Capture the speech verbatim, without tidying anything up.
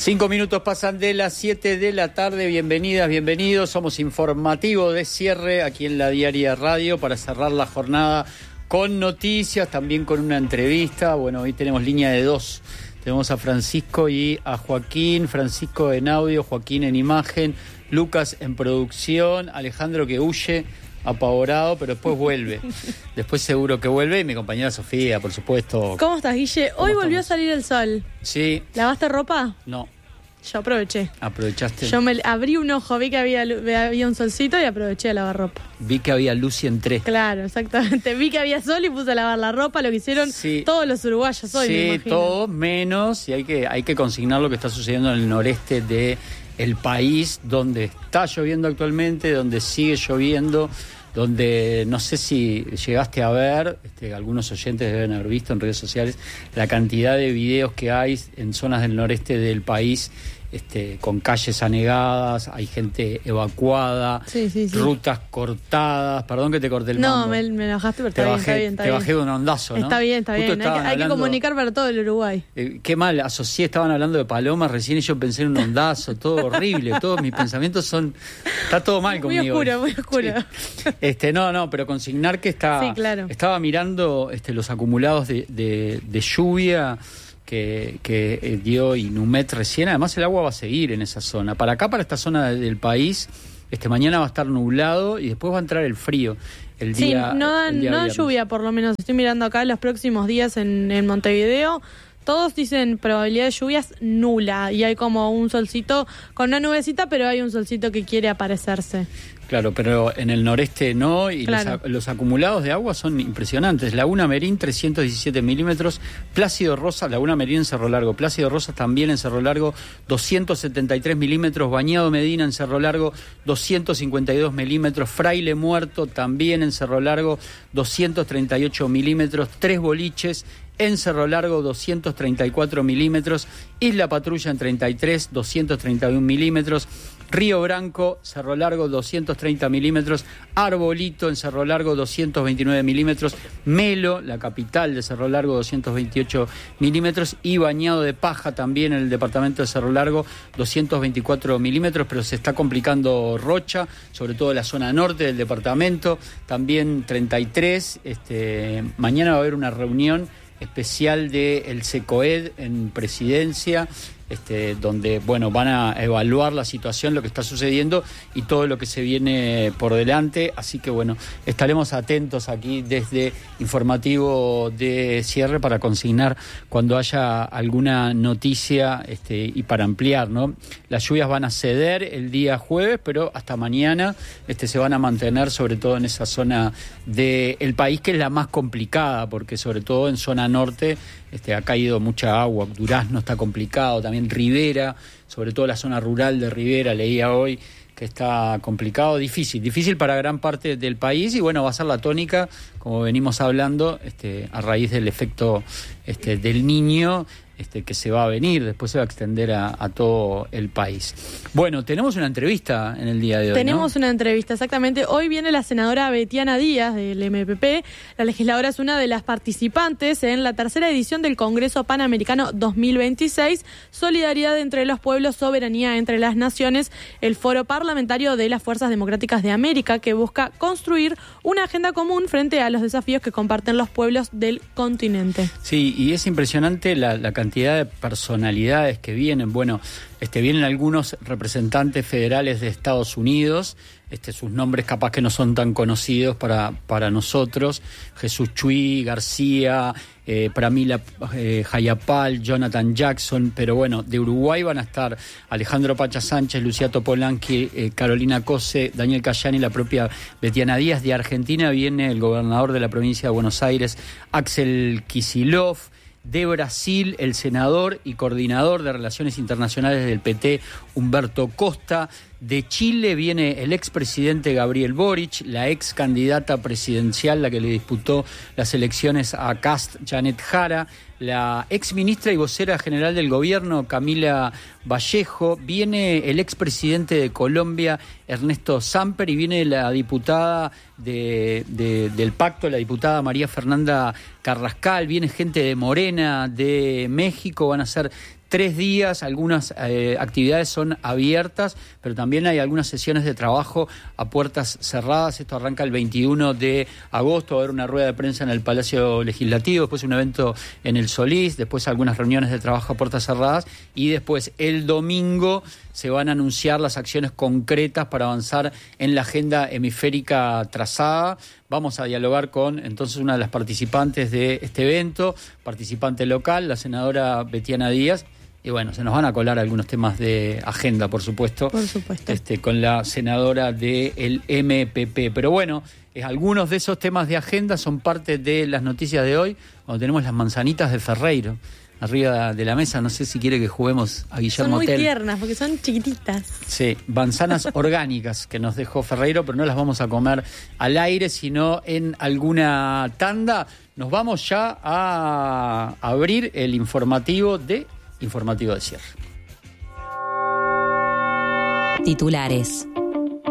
Cinco minutos pasan de las siete de la tarde. Bienvenidas, bienvenidos. Somos informativo de cierre aquí en la Diaria Radio para cerrar la jornada con noticias, también con una entrevista. Bueno, hoy tenemos línea de dos. Tenemos a Francisco y a Joaquín. Francisco en audio, Joaquín en imagen, Lucas en producción, Alejandro que huye apavorado, pero después vuelve. Después seguro que vuelve. Y mi compañera Sofía, por supuesto. ¿Cómo estás, Guille? Hoy volvió estamos? a salir el sol. Sí. ¿Lavaste ropa? No. Yo aproveché. ¿Aprovechaste? Yo me abrí un ojo, vi que había, había un solcito y aproveché a lavar ropa. Vi que había luz y entré. Claro, exactamente. Vi que había sol y puse a lavar la ropa, lo que hicieron sí. todos los uruguayos hoy, sí, me imagino. todos menos, y hay que, hay que consignar lo que está sucediendo en el noreste de el país, donde está lloviendo actualmente, donde sigue lloviendo, donde no sé si llegaste a ver, este, algunos oyentes deben haber visto en redes sociales, la cantidad de videos que hay en zonas del noreste del país, este, con calles anegadas, hay gente evacuada, sí, sí, sí. rutas cortadas. Perdón que te corté el No, mambo. me, me enojaste, pero te está, bajé, bien, está bien, está te bien. bajé de un ondazo, ¿no? Está bien, está Justo bien. Hay, que, hay hablando, que comunicar para todo el Uruguay. Eh, qué mal, asocié, estaban hablando de palomas recién y yo pensé en un ondazo, todo horrible, todos mis pensamientos son... Está todo mal muy conmigo. Muy oscuro, muy oscuro. Sí. Este, no, no, pero consignar que está... Sí, claro. Estaba mirando este, los acumulados de, de, de lluvia que, que dio Inumet recién. Además el agua va a seguir en esa zona. Para acá, para esta zona del país, este mañana va a estar nublado y después va a entrar el frío. El sí, día, no dan, no dan lluvia, por lo menos. Estoy mirando acá los próximos días en, en Montevideo. Todos dicen probabilidad de lluvias nula y hay como un solcito con una nubecita, pero hay un solcito que quiere aparecerse. Claro, pero en el noreste no, y claro. los, los acumulados de agua son impresionantes. Laguna Merín, trescientos diecisiete milímetros, Plácido Rosas, Laguna Merín en Cerro Largo, Plácido Rosas también en Cerro Largo, doscientos setenta y tres milímetros, Bañado Medina en Cerro Largo, doscientos cincuenta y dos milímetros, Fraile Muerto también en Cerro Largo, doscientos treinta y ocho milímetros, Tres Boliches en Cerro Largo, doscientos treinta y cuatro milímetros, Isla Patrulla en treinta y tres, doscientos treinta y uno milímetros, Río Branco, Cerro Largo, doscientos treinta milímetros, Arbolito en Cerro Largo, doscientos veintinueve milímetros, Melo, la capital de Cerro Largo, doscientos veintiocho milímetros, y Bañado de Paja también en el departamento de Cerro Largo, doscientos veinticuatro milímetros, pero se está complicando Rocha, sobre todo la zona norte del departamento, también treinta y tres, este, mañana va a haber una reunión especial del SECOED en Presidencia, este, donde bueno van a evaluar la situación, lo que está sucediendo y todo lo que se viene por delante, así que bueno, estaremos atentos aquí desde informativo de cierre para consignar cuando haya alguna noticia este, y para ampliar, ¿no? Las lluvias van a ceder el día jueves, pero hasta mañana este, se van a mantener, sobre todo en esa zona del país que es la más complicada, porque sobre todo en zona norte este, ha caído mucha agua. Durazno está complicado, también Rivera, sobre todo la zona rural de Rivera, leía hoy que está complicado, difícil, difícil para gran parte del país, y bueno, va a ser la tónica, como venimos hablando, este, a raíz del efecto este, del Niño, este, que se va a venir, después se va a extender a, a todo el país. Bueno, tenemos una entrevista en el día de hoy, Tenemos ¿no? una entrevista, exactamente. Hoy viene la senadora Betiana Díaz del M P P. La legisladora es una de las participantes en la tercera edición del Congreso Panamericano dos mil veintiséis, Solidaridad entre los Pueblos, Soberanía entre las Naciones, el foro parlamentario de las Fuerzas Democráticas de América, que busca construir una agenda común frente a los desafíos que comparten los pueblos del continente. Sí, y es impresionante la, la cantidad de personalidades que vienen. Bueno, este, vienen algunos representantes federales de Estados Unidos, este, sus nombres capaz que no son tan conocidos para, para nosotros, Jesús Chuy, García, eh, Pramila eh, Jayapal, Jonathan Jackson, pero bueno, de Uruguay van a estar Alejandro Pacha Sánchez, Luciato Polanqui, eh, Carolina Cose, Daniel Cayani, la propia Betiana Díaz. De Argentina viene el gobernador de la provincia de Buenos Aires, Axel Kicillof. De Brasil, el senador y coordinador de Relaciones Internacionales del P T, Humberto Costa. De Chile viene el expresidente Gabriel Boric, la ex candidata presidencial, la que le disputó las elecciones a Kast, Janet Jara, la ex ministra y vocera general del gobierno, Camila Vallejo, viene el expresidente de Colombia, Ernesto Samper, y viene la diputada de, de, del pacto, la diputada María Fernanda Carrascal, viene gente de Morena, de México, van a ser tres días, algunas eh, actividades son abiertas, pero también hay algunas sesiones de trabajo a puertas cerradas. Esto arranca el veintiuno de agosto, va a haber una rueda de prensa en el Palacio Legislativo, después un evento en el Solís, después algunas reuniones de trabajo a puertas cerradas y después el domingo se van a anunciar las acciones concretas para avanzar en la agenda hemisférica trazada. Vamos a dialogar con entonces una de las participantes de este evento, participante local, la senadora Betiana Díaz. Y bueno, se nos van a colar algunos temas de agenda, por supuesto. Por supuesto. Este, con la senadora del M P P. Pero bueno, eh, algunos de esos temas de agenda son parte de las noticias de hoy, cuando tenemos las manzanitas de Ferreiro arriba de la mesa. No sé si quiere que juguemos a Guillermo Son muy Tell. tiernas, porque son chiquititas. Sí, manzanas orgánicas que nos dejó Ferreiro, pero no las vamos a comer al aire, sino en alguna tanda. Nos vamos ya a abrir el informativo de... Informativo de cierre. Titulares.